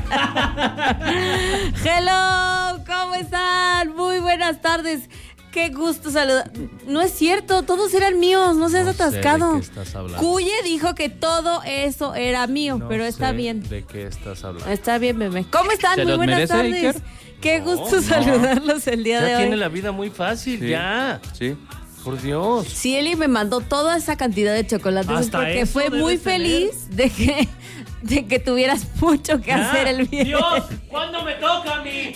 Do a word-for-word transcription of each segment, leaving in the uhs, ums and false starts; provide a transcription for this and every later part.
Hello, ¿cómo están? Muy buenas tardes. Qué gusto saludar. No es cierto, todos eran míos, no seas no atascado. Sé de qué estás hablando. Cuye dijo que todo eso era mío, no pero está sé bien. ¿De qué estás hablando? Está bien, bebé. ¿Cómo están? ¿Se Muy los buenas merece, tardes. Iker? Qué No, gusto no. saludarlos el día Ya de tiene hoy. la vida muy fácil, Sí. ya. Sí. Por Dios. Si Eli me mandó toda esa cantidad de chocolates es Hasta porque eso fue muy debes tener. feliz de que, de que tuvieras mucho que Ya. hacer el viernes. Dios, ¿cuándo me toca a mí?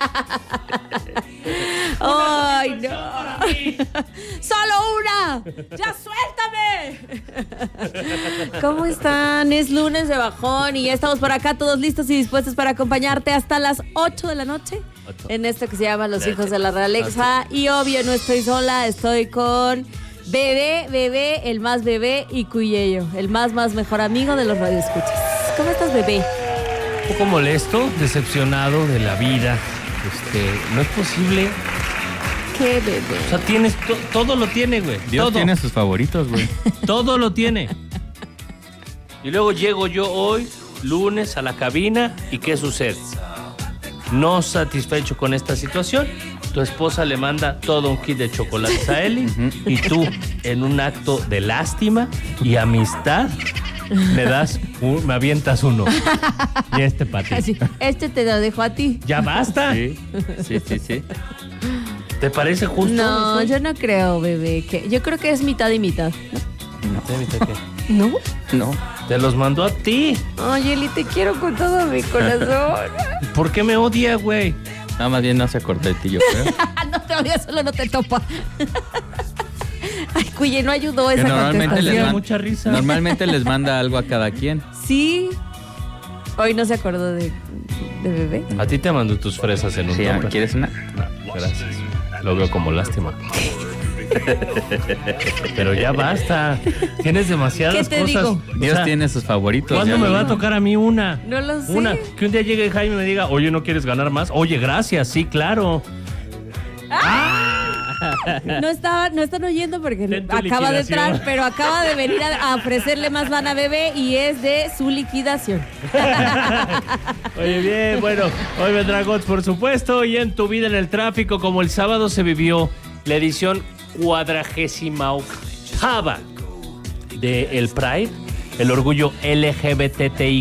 ¡Ay, Una no! para mí. ¡Solo una! ¡Ya suéltame! ¿Cómo están? Es lunes de bajón y ya estamos por acá todos listos y dispuestos para acompañarte hasta las ocho de la noche Ocho. en esto que se llama Los Hijos de la Realexa. Y obvio, no estoy sola, estoy con Bebé, Bebé, el más bebé y Cuyeyo, el más, más mejor amigo de los radioescuchas. ¿Cómo estás, bebé? Un poco molesto, decepcionado de la vida. Este, no es posible. ¿Qué, bebé? O sea, tienes to- todo lo tiene, güey. Dios todo. tiene sus favoritos, güey. Todo lo tiene. Y luego llego yo hoy, lunes, a la cabina, ¿y qué sucede? No satisfecho con esta situación, tu esposa le manda todo un kit de chocolates a Eli y tú, en un acto de lástima y amistad, me das, un- me avientas uno. Y este para ti. Así, este te lo dejo a ti. ¿Ya basta? Sí, sí, sí, sí. ¿Te parece justo? No, eso? yo no creo, bebé. Que yo creo que es mitad y mitad. ¿Qué? ¿No? No. Te los mandó a ti. Oye, Eli, te quiero con todo mi corazón. ¿Por qué me odia, güey? Nada más bien no se acordó de ti, yo creo. No te odia, solo no te topa. Ay, Cuye, no ayudó Que esa normalmente les, contestación. man- mucha risa. normalmente les manda algo a cada quien. Sí. Hoy no se acordó de, de bebé. A ti te mando tus fresas en un Sí, topper. ¿quieres una? No, gracias. Lo veo como lástima. Pero ya basta. Tienes demasiadas ¿Qué te cosas. digo? O Dios sea, tiene sus favoritos. ¿Cuándo ya me lo va a digo. tocar a mí una? No lo sé. Una. Que un día llegue Jaime y me diga, oye, ¿no quieres ganar más? Oye, gracias, sí, claro. No estaba, no están oyendo porque Ten tu acaba de liquidación. entrar, pero acaba de venir a, a ofrecerle más lana a bebé y es de su liquidación. Oye, bien, bueno, hoy vendrá Gots, por supuesto, y en tu vida en el tráfico, como el sábado se vivió la edición cuadragésima octava de el Pride, el orgullo L G B T I